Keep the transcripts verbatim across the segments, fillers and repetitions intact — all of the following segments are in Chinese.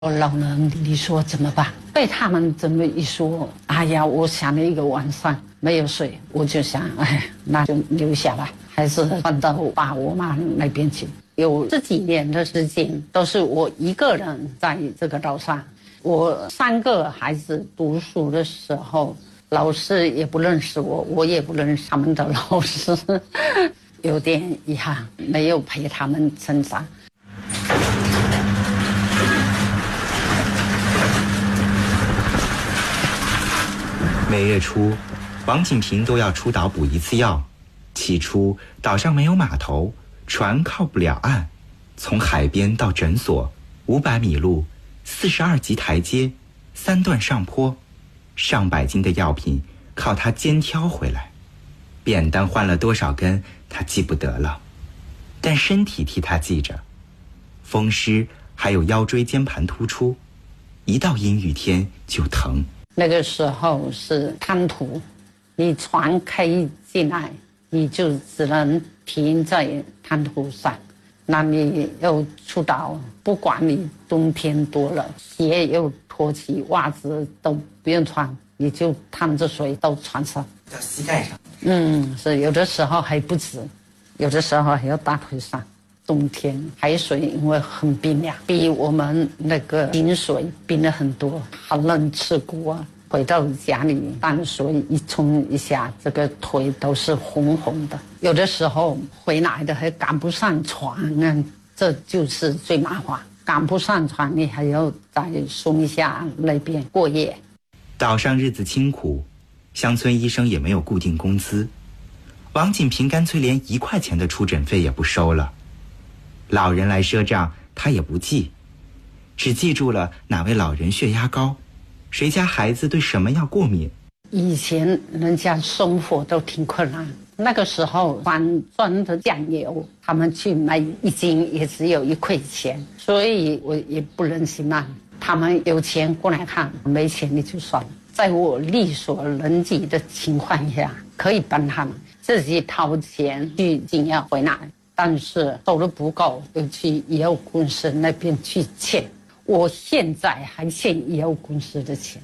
老人，你说怎么办？被他们这么一说，哎呀，我想了一个晚上没有睡，我就想，哎，那就留下吧，还是换到爸我妈那边去。有这几年的时间都是我一个人在这个岛上。我三个孩子读书的时候，老师也不认识我，我也不认识他们的老师，有点遗憾，没有陪他们成长。 每月初，王锦平都要出岛补一次药。起初，岛上没有码头，船靠不了岸。从海边到诊所，五百米路，四十二级台阶，三段上坡，上百斤的药品靠他肩挑回来。便当换了多少根，他记不得了，但身体替他记着。风湿还有腰椎间盘突出，一到阴雨天就疼。 那个时候是滩涂，你船开进来，你就只能停在滩涂上。那你又出岛，不管你冬天多了，鞋又脱起，袜子都不用穿，你就趟着水到船上， 到膝盖上。 嗯，是有的时候还不止，有的时候还要大腿上。冬天海水因为很冰凉，比我们那个井水冰了很多，很能吃苦啊。回到家里，淡水一冲一下，这个腿都是红红的。有的时候回来的还赶不上船啊，这就是最麻烦。赶不上船，你还要在松下那边过夜。 岛上日子清苦，乡村医生也没有固定工资，王锦平干脆连一块钱的出诊费也不收了。老人来赊账，他也不记，只记住了哪位老人血压高，谁家孩子对什么药过敏。 以前人家生活都挺困难，那个时候换装的酱油，他们去买一斤也只有一块钱，所以我也不忍心卖。他们有钱过来看，没钱你就算了。在我力所能及的情况下，可以帮他们自己掏钱去进药回来。但是收入不够，又去医药公司那边去欠。我现在还欠医药公司的钱。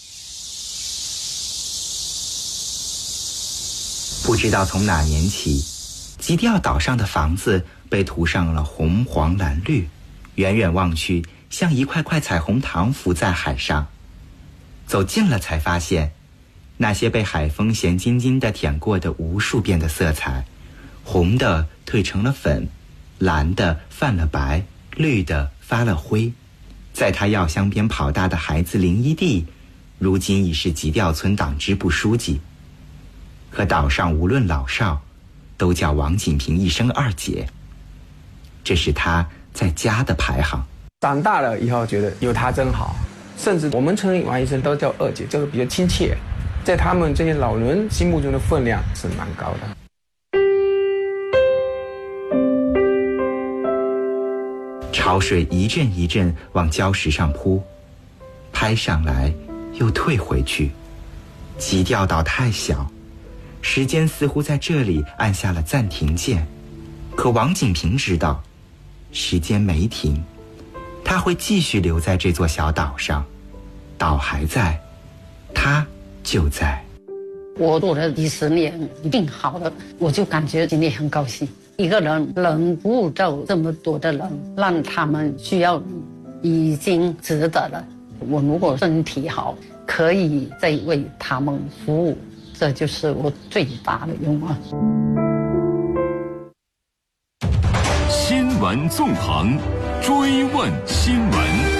不知道从哪年起，基调岛上的房子被涂上了红黄蓝绿，远远望去像一块块彩虹糖浮在海上。走近了才发现，那些被海风咸津津地舔过的无数遍的色彩，红的褪成了粉，蓝的泛了白，绿的发了灰。在他药箱边跑大的孩子林一地，如今已是吉调村党支部书记。可岛上无论老少，都叫王锦平一声二姐，这是他在家的排行。 长大了以后觉得有他真好，甚至我们称王医生都叫二姐，这个比较亲切，在他们这些老人心目中的分量是蛮高的。 潮水一阵一阵往礁石上扑，拍上来又退回去。基调岛太小，时间似乎在这里按下了暂停键。可王锦平知道，时间没停，他会继续留在这座小岛上。岛还在，他就在。 我做了几十年，一定好了，我就感觉今天很高兴。一个人能服务到这么多的人，让他们需要你，已经值得了。我如果身体好，可以再为他们服务，这就是我最大的愿望。 新闻纵横，追问新闻。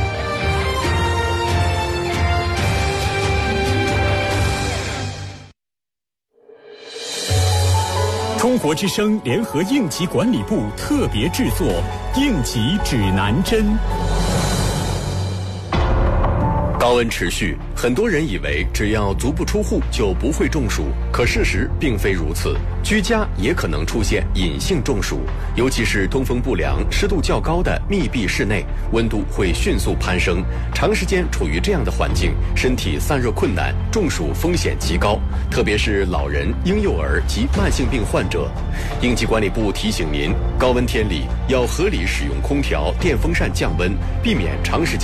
中国之声联合应急管理部特别制作《应急指南针》。 高高温持续，很多人以为只要足不出户就不会中暑，可事实并非如此。居家也可能出现隐性中暑，尤其是通风不良、湿度较高的密闭室内，温度会迅速攀升。长时间处于这样的环境，身体散热困难，中暑风险极高，特别是老人、婴幼儿及慢性病患者。应急管理部提醒您，高温天里要合理使用空调、电风扇降温，避免长时间